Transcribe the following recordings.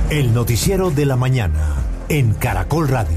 El noticiero de la mañana en Caracol Radio.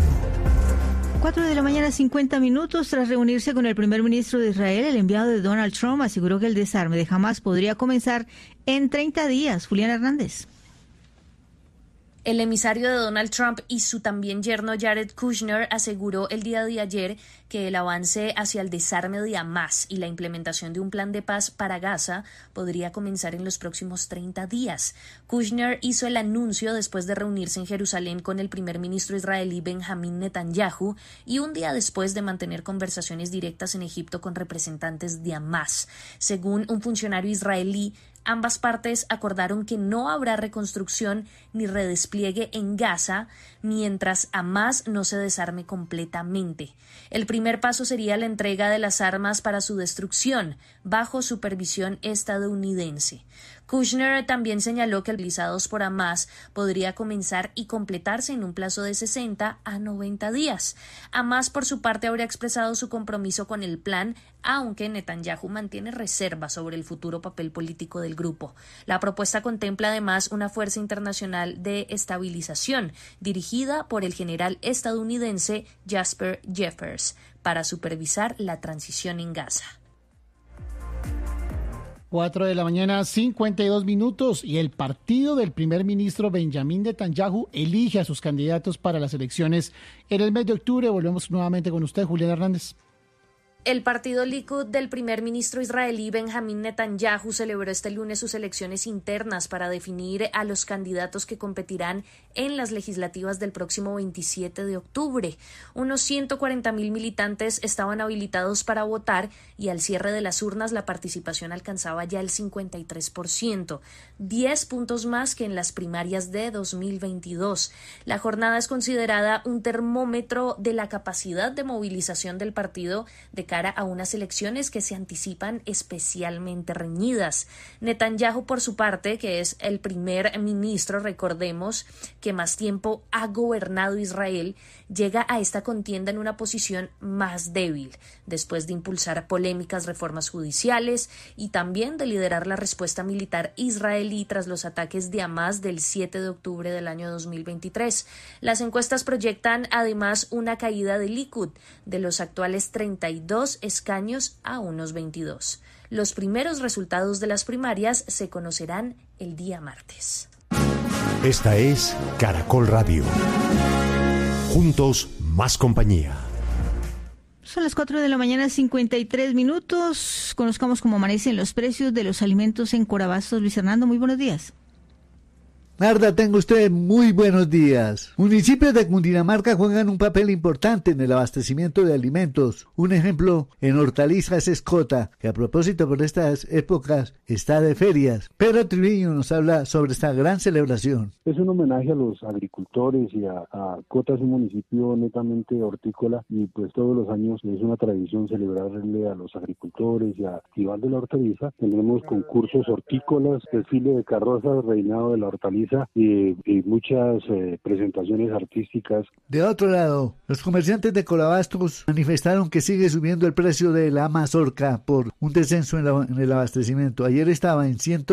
4:50 a.m. Tras reunirse con el primer ministro de Israel, el enviado de Donald Trump aseguró que el desarme de Hamás podría comenzar en 30 días. Julián Hernández. El emisario de Donald Trump y su también yerno Jared Kushner aseguró el día de ayer que el avance hacia el desarme de Hamás y la implementación de un plan de paz para Gaza podría comenzar en los próximos 30 días. Kushner hizo el anuncio después de reunirse en Jerusalén con el primer ministro israelí Benjamín Netanyahu y un día después de mantener conversaciones directas en Egipto con representantes de Hamás. Según un funcionario israelí, ambas partes acordaron que no habrá reconstrucción ni redespliegue en Gaza mientras Hamás no se desarme completamente. El primer paso sería la entrega de las armas para su destrucción, bajo supervisión estadounidense. Kushner también señaló que el mobilizados por Hamás podría comenzar y completarse en un plazo de 60 a 90 días. Hamás, por su parte, habría expresado su compromiso con el plan, aunque Netanyahu mantiene reservas sobre el futuro papel político del grupo. La propuesta contempla además una fuerza internacional de estabilización, dirigida por el general estadounidense Jasper Jeffers, para supervisar la transición en Gaza. 4:52 a.m. y el partido del primer ministro Benjamín Netanyahu elige a sus candidatos para las elecciones en el mes de octubre. Volvemos nuevamente con usted, Julián Hernández. El partido Likud del primer ministro israelí Benjamín Netanyahu celebró este lunes sus elecciones internas para definir a los candidatos que competirán en las legislativas del próximo 27 de octubre. Unos 140,000 militantes estaban habilitados para votar y al cierre de las urnas la participación alcanzaba ya el 53%, 10 puntos más que en las primarias de 2022. La jornada es considerada un termómetro de la capacidad de movilización del partido de cara a unas elecciones que se anticipan especialmente reñidas. Netanyahu, por su parte, que es el primer ministro, recordemos, que más tiempo ha gobernado Israel, llega a esta contienda en una posición más débil, después de impulsar polémicas reformas judiciales y también de liderar la respuesta militar israelí tras los ataques de Hamás del 7 de octubre del año 2023. Las encuestas proyectan además una caída de Likud de los actuales 32 escaños a unos 22. Los primeros resultados de las primarias se conocerán el día martes. Esta es Caracol Radio. Juntos, más compañía. Son las 4:53 a.m. Conozcamos cómo amanecen los precios de los alimentos en Corabastos. Luis Hernando, muy buenos días. Marta, tenga usted muy buenos días. Municipios de Cundinamarca juegan un papel importante en el abastecimiento de alimentos. Un ejemplo en hortalizas es Cota, que a propósito por estas épocas está de ferias. Pedro Triviño nos habla sobre esta gran celebración. Es un homenaje a los agricultores y a Cota es un municipio netamente hortícola y pues todos los años es una tradición celebrarle a los agricultores y a Festival de la Hortaliza. Tenemos concursos hortícolas, desfile de carrozas, reinado de la hortaliza y muchas presentaciones artísticas. De otro lado, los comerciantes de Corabastos manifestaron que sigue subiendo el precio de la mazorca por un descenso en el abastecimiento. Ayer estaba en 100